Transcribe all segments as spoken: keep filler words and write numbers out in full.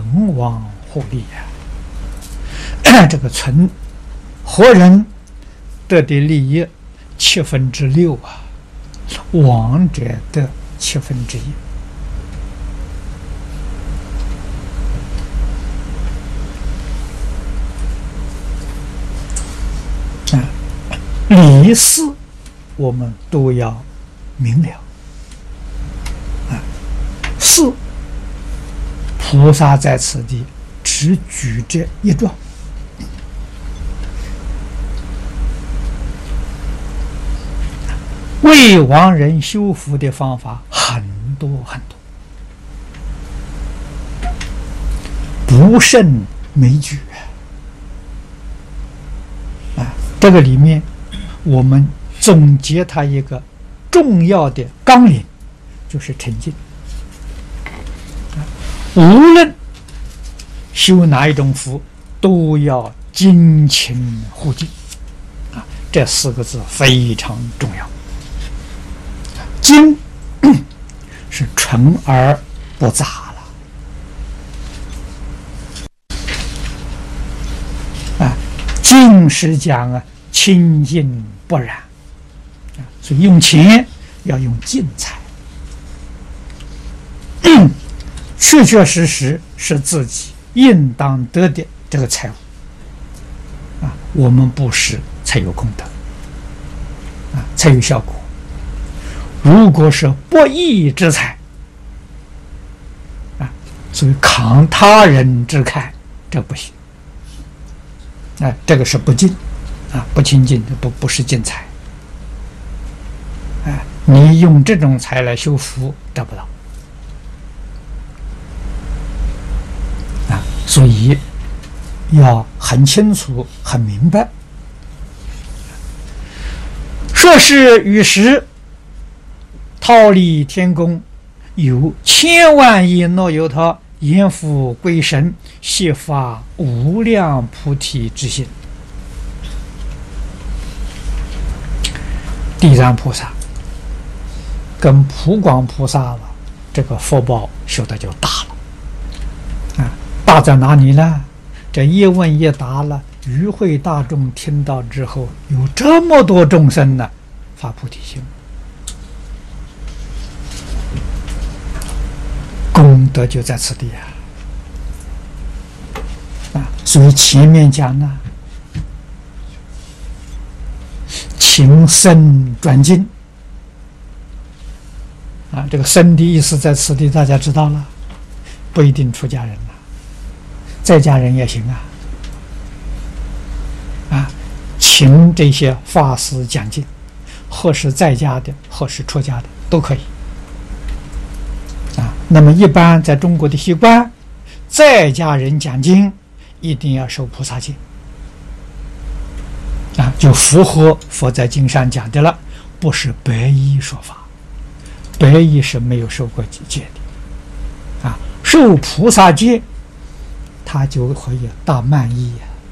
存亡互利呀、啊。这个存活人得的利益七分之六啊，亡者得七分之一。啊，理事我们都要明了。啊，是菩萨在此地只举这一桩。为亡人修福的方法很多很多，不胜枚举啊！这个里面，我们总结它一个重要的纲领，就是诚信。无论修哪一种福，都要精勤护敬啊！这四个字非常重要。精是纯而不杂了啊，净是讲啊清净不染啊，所以用钱要用净财，确确实实是自己应当得的这个财物啊，我们布施才有功德啊，才有效果。如果是不义之财啊，所以慷他人之慨，这不行啊，这个是不敬啊，不清净，不不是净财啊。你用这种财来修福，得不到啊，所以要很清楚、很明白。说是与时。桃李天宫有千万亿若由他阎浮归神，悉发无量菩提之心。地藏菩萨跟普广菩萨了，这个福报修的就大了啊！大在哪里呢？这一问一答了，与会大众听到之后，有这么多众生呢，发菩提心。功德就在此地啊！啊，所以前面讲呢，请僧转经啊，这个僧的意思在此地大家知道了，不一定出家人了，在家人也行啊。啊，请这些法师讲经，或是在家的，或是出家的都可以。啊，那么一般在中国的习惯，在家人讲经一定要受菩萨戒啊，就符合佛在经上讲的了，不是白衣说法，白衣是没有受过戒的啊，受菩萨戒，他就可以大慢衣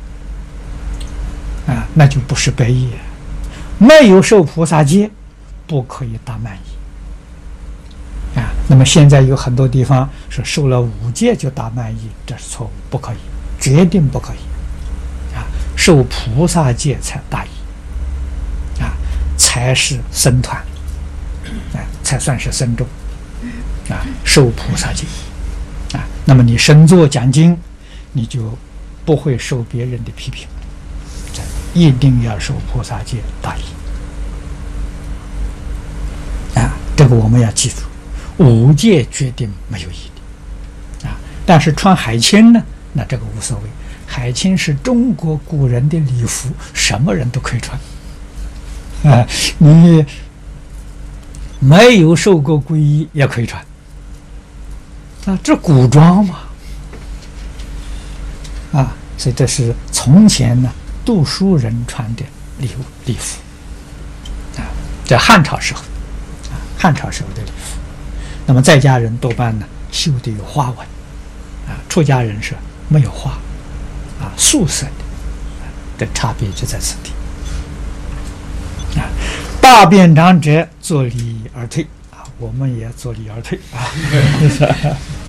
啊，那就不是白衣，没有受菩萨戒，不可以大慢衣。啊，那么现在有很多地方是受了五戒就打慢衣，这是错误，不可以，决定不可以。啊，受菩萨戒才大衣，啊，才是僧团，啊，才算是僧众，啊，受菩萨戒，啊，那么你身作讲经，你就不会受别人的批评，一定要受菩萨戒大衣。啊，这个我们要记住。五戒决定没有异的啊，但是穿海青呢，那这个无所谓。海青是中国古人的礼服，什么人都可以穿啊，你没有受过皈依也可以穿啊，这古装嘛啊，所以这是从前呢读书人穿的礼物礼服啊，在汉朝时候啊，汉朝时候的礼服。那么在家人多半呢绣的有花纹啊，出家人是没有花啊，素色的，啊、这差别就在此地啊。大辩长者坐礼而退啊，我们也坐礼而退啊。